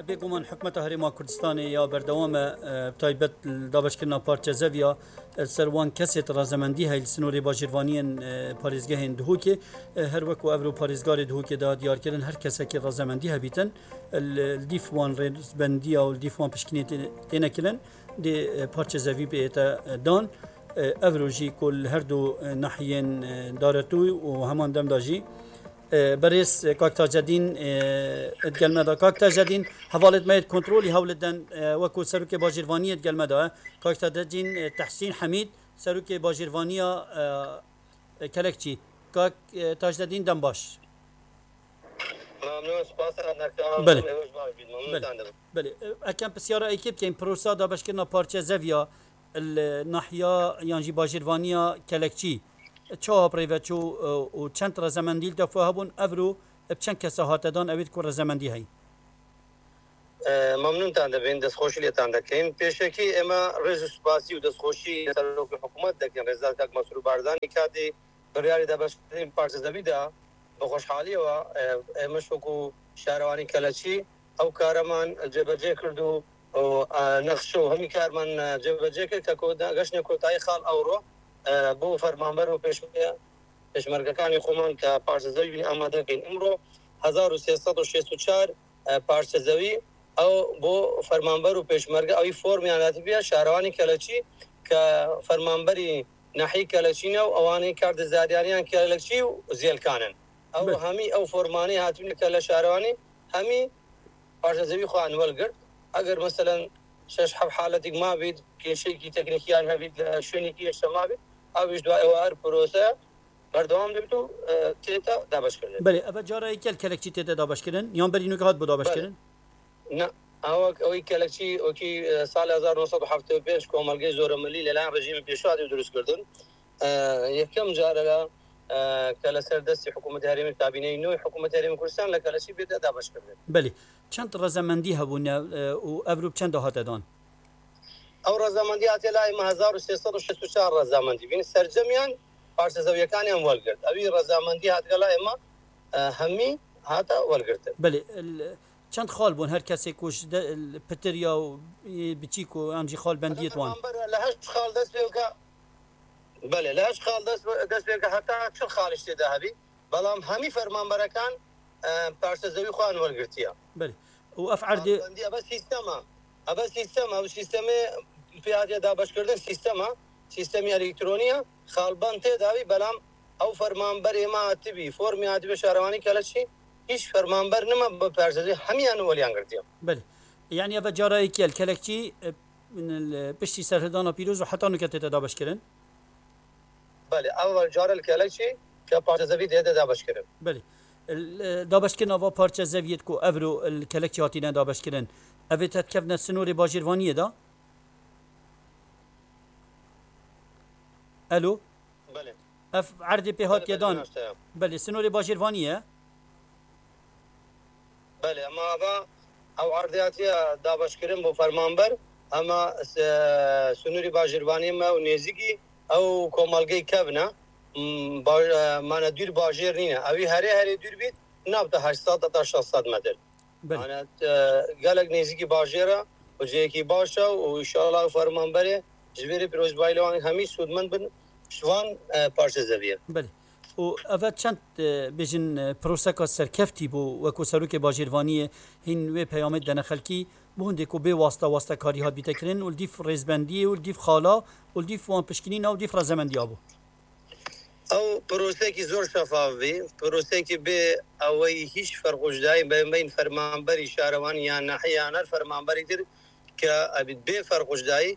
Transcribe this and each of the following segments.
بێگومان حکومەتە هەرێما کوردستانی یا بەردەوامە تایبەت دابشکردنا پارچە زەڤیا سەروان کەسێت ڕازەمەندی هەیل سنووری باژێرڤانیên parêzgehên dihûkê her wekû ev parêzgarê dihûkê da diyarkirin her kesekê razemendî hebîtin dîf wan rêzbendiya û dîf wan pişkinê têne kirin dê parçe zevî bête dan ev jî ku her du nahiyên daretû û heman demda jî بريس كاكتا جدين اتقلمدا كاكتا جدين حوالت مايت كنترولي هولدن وكو سروكي باجيرفانية اتقلمدا كاكتا جدين تحسين حميد سروكي باجيرفانية كالكتشي كاك تاج جدين دنباش ممنون سپاس بله بله اكم بسيارة ايكيب كاين بروسا دا باش كنا بارچه زevia الناحية يانجي باجيرفانية كالكتشي چه پریوچو و چند رزمندی دفعه هبون افرو بچند کسا هاتدان اوید کو رزمندی هی ممنون تانده بین دستخوشی تانده کیم پیشکی اما رزو سپاسی و دستخوشی تلوک حکومت دکن رزالت اک مسئول باردانی کادی بریاری دا باشترین پارچه زوی دا بخوشحالی و مشوکو شهروانی کلچی او کارمان جبجه کردو و نقشو همی کارمان جبجه کرد که گشن کوتای خال اورو بۆ فەرمانبەر و پێشمەرگەکانی خۆمان کە پارچەزەوی ئامادەکەین ئەمڕۆ 1364 پارچەزەوی ئەو بۆ فەرمانبەر و پێشمەرگە ئەوی فۆرمیاناتی بێ شارەوانی کەلەچی کە فەرمانبەری ناحیەی کەلەچینە و ئەوانەی کاردەزاریانیان کەلەچی و زێلکانن ئەو هەمی ئەو فۆرمانەی هاتوونە کە لە شارەوانی هەمی پارچەزەوی خۆیان وەرگرت ئەگەر مەسەلەن 6 حالەتێک مابێت کێشەیەکی تەکنیکیان هەبێت لە شوێنێکی هێشتا مابێت ئەویش دوایەوە هەر پرۆسە بەردەوام دەبێت و تێتە دابەشکردن بەێ ئەvە جارایکە کەلەکچی تێتە دابشکردن یان بەرینوکە هات بۆ دابشکردن ئەوەی کەلەکچی ئۆکی ساڵی 1975 کۆمەلگەی زۆرەمەلی لەلایەن ڕژیمی پێشوادی دروستکردن یەکەم جارە لە کە لەسەر دەستی حکوومەتی هەرێمی کابینەی نوێی حکوومەتی هەرێمی کوردستان لە کەلەچی بێتە دابشکردن بەێ چەند ڕەزەمەندی هەبوون و ئەڤرو چەند هاتەدان ئەو ڕەزامەندی هاتێ لای 1364 ڕەزامەندی بین سەرجەمیان پارچەزەویەکانیان وەرگرت ئەوی ڕەزامەندی هاتگە لای ئێمە هەمی هاتە وەرگرتن بەێ چەند خاڵ بوون هەر کەسێک کوش پتر یا و بچیک و ئەنجی خاڵ بەندیتوان لە هەشت خاڵ دەست پێکە بەێ لە هەشت خاڵ دەست پێکە هەتا چ خاڵش تێدا هەبی بەڵام هەمی فەرمانبەرەکان پارچەزەوی خوان وەرگرتیە بەێ و ئەف عەردێ ئەبە سیستەمە ئەبە سیستەمە و سیستەمێ پیادێ دابشکردن سیستەمە سیستەمی ئەلکترۆنیە خاڵبان تێداوی بەڵام ئەو فەرمانبەر ئێمە هاتبی فۆرمی هاتبێ شارەوانی کەلەچی هیچ فەرمانبەر نەما بە پارچەزەوی هەمیان وەلیان گرتیە بەێ یعنی ئەvە جارایەکی کەلەکچی پشتی سەرهدانە پیرۆز و حتا نوکە تێتە دابشکردن بەێ ئەو جارە کەلەچی کە پارچەزەوی تێتە دابشکردن بەێ دابشکردنەوە پارچە زەویت و ئەڤرو کەلەکچی هاتینە دابشکردن ئەvێت هەتکەفنە سنووری باژێرڤانیەدا ئەلو ئەف عەردێ پێ هاتیەدان بەێ سنووری باژێرڤانیە بەێ ئەمە ئەو عەردیاتیە دابشکردن بۆ فەرمانبەر ئەمە سنووری باژێرڤانیمە و نێزیکی ئەو کۆمەڵگەی کەبنە مانە دوور باژێر نینە ئەوی هەرێ دوور بیت نابتە 800 تا 600 مەتر gelek nêzîkî bajêr e û ciyekî baş e û înşallah fermanberê ji vêrê pîrozbayîlan hemî sûdmend bin ji van parçezeviyê. Belê û ev çend bêjin proseka serkeftî bû wekû serokê bajêrvaniyê hîn wê peyamê dene xelkî bi hûndê ku bê wasta wastekarî hat bîtekirin û dîf rêzbendiyê û dîf xala û dîf wan pişkinîna û dîf rezemendiya bû. Ew prosekî zor şefav bî prosekî bê eweyî hîç ferxwejdayî beyên fermanberî şarewanî yan nahîyan her fermanberî dir ke ebî bê ferxwejdayî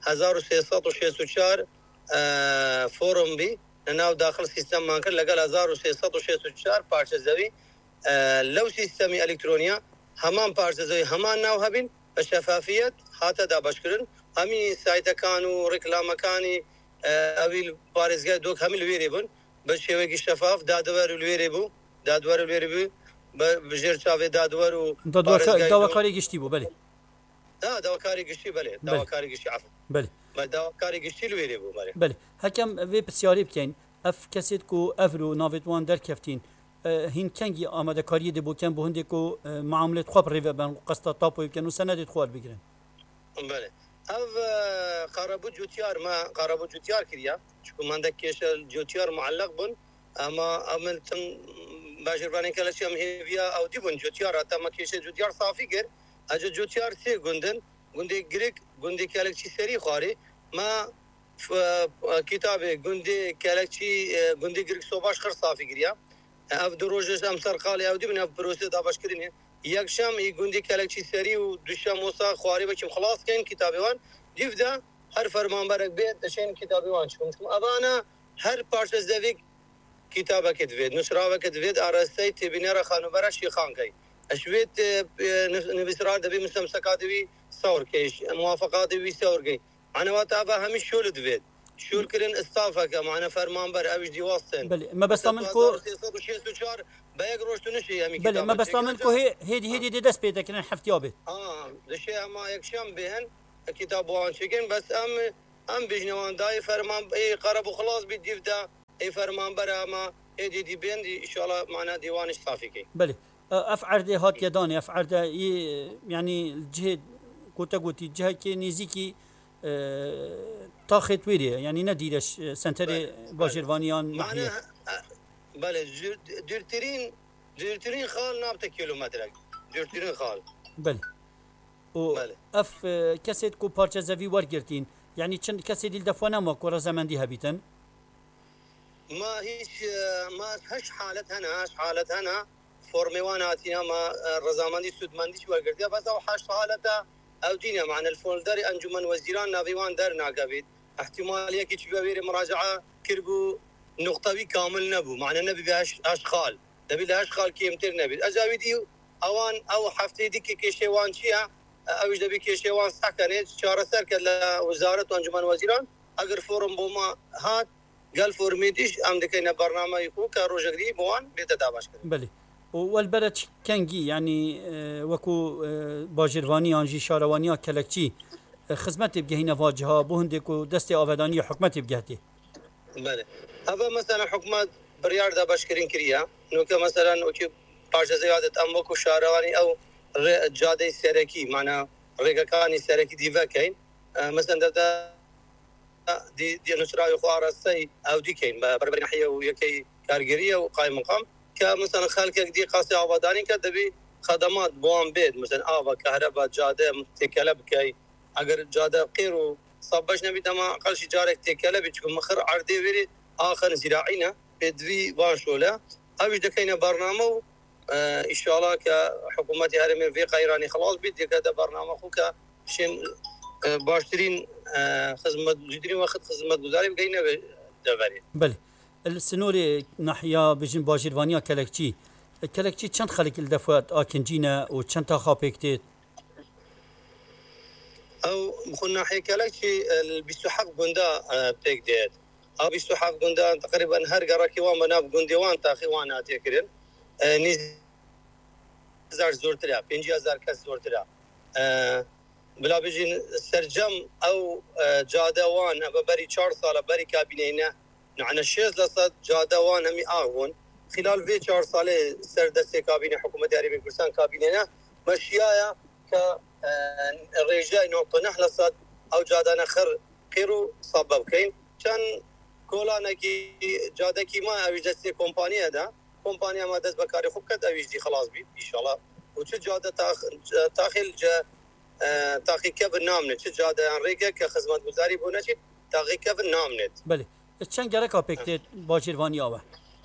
1364 forum bî li nav daxil sîsteman kir legel 1364 parçezevî lew sîstemî elektroniya heman parçezevî heman nav hebîn ve şefafiyet hate dabaşkirin hemî saytekan û reklamekanî ئەوی پارێزگای دۆک هەمی لێرێ بوون بە شێوەیەکی شەفاف دادوەر و لێرێ بوو دادوەر و لێرە بوو بژێر چاوێ دادوەر و داواکاری گشتی بوو بەێ داواکاری گشتی بەێ داواکاری گشتی بەێ داواکاری گشتی لێرێ بوو بەێ هەکەم وێ پرسیاری بکەین ئەف کەسێت و ئەڤر و ناوێتوان دەرکەفتین هین کنگی آماده کاری دی بوکن به هندی کو معاملات خواب ریو بن قسط تاپو یکن و سند خوال بگیرن بله او قرابو جوتیار ما قرابو جوتیار کریا چون من دکیش جوتیار معلق بون اما عملتم باجربانی کلا شیم هیویا او دی بون جوتیار اتا ما کیش جوتیار صافی گر اجا جوتیار سی گندن گندی گریک گندی کالکچی سری خواری ما کتاب گندی کالکچی گندی گریک صوباش خر صافی گریا اف دروجش ام سرقالی او دی من اف پروسه دا باش کرینه یکشم ای گندی کالکچی سری و دوشم موسا خواری بچم خلاص کن کتابیوان دیفدا هر فرمانبرک بیت دشین کتابیوان چون ابانا هر پارچه زویک کتابه کدوید نشراوه کدوید آراسته تبینر خانوبرش شیخان کی اشویت نویسرار دبی مستمسکات دبی سور کیش موافقات دبی سور کی انا واتابا همیش شول دوید شول کرن استافه که معنا فرمانبر اوج دی واستن بله ما بستامن کو 364 بیگ روشتونشی همی بله ما بستامن کو هدی دست پیدا کردن هفتیابه دشی اما یکشم بهن کتاب وان شکن بس ام بجنوان دای فرمان ای قرب وخلاص بيديف دا ای فرمان برا ما هدي دي بين ان شاء الله معنا ديوانش صافي كي بله افعر ده هات يداني افعر ده يعني الجهه قوتي الجهه كي نيزيكي طاخت ويري يعني نديرش سنتري باجرفانيان ناحيه بله ديرترين خال نابت كيلومتر ديرترين خال بله و اف كاسيت كو بارچه زوي ورگرتين يعني چند كاسي ديل دفوانا ما كورا زمن دي هبيتن ما هش حالت هنا فورميواناتنا ما رزامندي سودمندي ورگرتيا بس او حش حالته او دينا معنا الفولدر انجمن وزيران نافيوان در ناقبيت احتماليه كي تبوير مراجعه كربو نقطوي كامل نبو معنا نبي بهاش اشخال دبي لهاش خال كيمتر نبي ازاويدي اوان او حفتي ديك كيشيوان شيا اوش دبي كيشيوان سكنت شهر سرك لوزاره انجمن وزيران اگر فورم بوما هات قال فورميديش ام دكينا برنامج يكون كروجري بوان بيتدابش كده بله والبلد كنجي يعني وكو باجرفاني انجي شاروانيا كلكچي خدمت بجهينا واجهه بوهندكو دستي آباداني حكمت بجهتي بله هذا مثلا حكومات بريار دا باشكرين كريا نوكا مثلا وكي بارجه زياده اموكو شارواني او جاده سركي معنا ريغاكاني سركي ديفاكين مثلا دي نشراي خوارسي او دي كاين بربر ناحيه ويكي كارغريه وقايم مقام كمثلا خالك دي قاسي عوضاني كدبي خدمات بوان بيد مثلا آبا كهرباء جاده تكلب كي اگر جاده قيرو صباش نبي تما اقل شي جارك تكلب تكون مخر عرضي ويري اخر زراعينا بدوي واشولا اوش دكينا برنامج ان شاء الله كحكومه هرمي في قيراني خلاص بدي كذا برنامج خوكا شين باشترين خدمه جدري واخد خدمه گزاري بقينا دبري بله السنوري ناحيه بجن باجرفانيا كلكچي چند خلق الدفوات اكنجينا و چند تا خابيكتيت او بخون ناحيه كلكچي بيستحق غندا تيكديت او بيستحق غندا تقريبا هر قراكي وان بناب غنديوان تاخيوانات يكرن نيز زار زورترا 5000 كاس زورترا بلا بيجين سرجم او جادوان بري 4 سال بري كابينينا نحن الشيز لصد جادوان همي اغون خلال في 4 سال سردست كابينه حكومه عربي كردستان كابينينا مشيايا ك الرجاء نقطه نحلصد او جادانا خر خيرو صبب كاين كان كولانا كي جاده كي ما اوج دست كومبانيا دا كومبانيا ما دست بكاري خوب كد اوج دي خلاص بي ان شاء الله وش جاده داخل تاخي كيف نامنه چه جاده انريكا كخدمات گزاري بونه چه تاخي كيف نامنه بله چند گرکا پکت باجرفاني آوه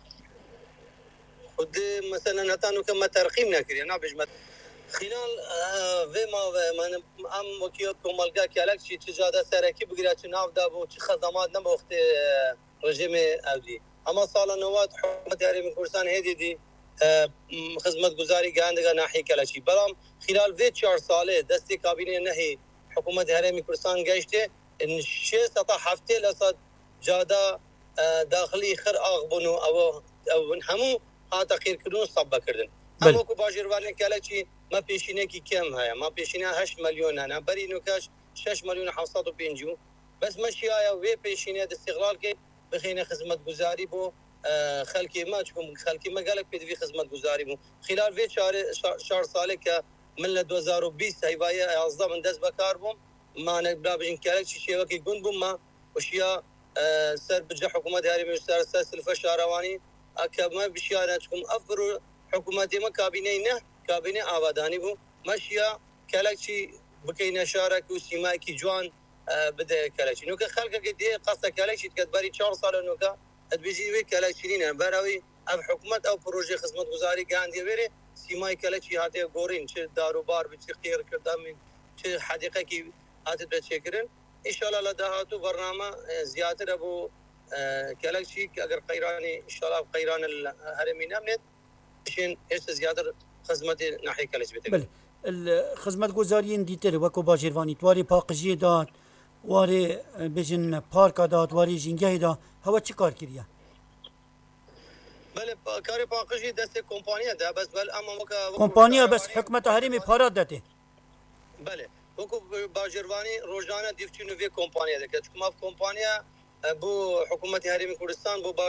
خود مثلا هتانو كما ترقيم نكري انا بجمت خلال فيما من ام وكيو كمالغا كالك شي تجاده سركي بغيرا ناف دابو چه خدمات نم وقت رژیم اودي اما سال نوات حكومه هرم كردستان هدي دي خدمت گزاري گاندگا ناحيه كلاشي بلام خلال في 4 ساله دستي كابينه نهي حكومه هرم كردستان گشته ان 6 هفته لصد جاده داخلي خر اغبنو او همو ها تغيير كردون صبا كردن اما کو باجروان كالاشي ما پیشینه کی کم هيا ما پیشینه 8 مليون انا بري نوكاش 6 مليون 750 بس ماشي هيا وي پیشینه د استقلال کې بخینه خدمت گزاري بو خەلکی ما چکم خەلکی مە گەلک پێدوی خزمەت گوزاری بوو خلال وێ 4 ساڵێک کە من لە 2020 هەیڤایە 11 من دەست بەکار بووم مانە برابژین کارێکی شێوەکی گوند بووم ما وشیا سەر بجە حکوومەت یاریمێشتار سەر سلفە شارەوانی ئەکەمە بشیانە چکم ئەفر حکوومەتێمە کابینەی نە کابینێ ئاوادانی بوو مەشیا کەلەکی بکەینە شارێک و سیمایکی جوان بدە کەلەکی نوکە خەڵکەکە دێ قەستە کەلەکی کەتبەری 4 ساڵە نوکە ئەدبێژی وێ کەلەکچینە بەراوی ئەم حکوومەت ئەو پرۆژێ خزمەت گوزاری گاندێوێرێ سیمای کەلەکی هاتێ گۆڕین چ داروبار بچی قێر کردامین چ حدیقەکی هاتت بەچێکردن ئیشاڵا لە داهاتوو بەرنامە زیاترە بۆ کەلەکچی ئەگەر قەیرانی ئیشاڵا قەیرانە هەرمی نامنێت شين ايش زياده خدمه ناحيه كلش بيتك بله الخدمات گزارین دیتر وکو باجروانی تواری پاقجی داد واری بجن پارک داد واری جنگه داد هوا چی کار کردیا بله کاری پاقجی دست کمپانیا ده بس بل اما وکا کمپانیا بس حکومت هریمی پارات داده بله وکو باجروانی روزانه دیفتینو وی کمپانیا ده که ما کمپانیا بو حکومت هریمی کردستان بو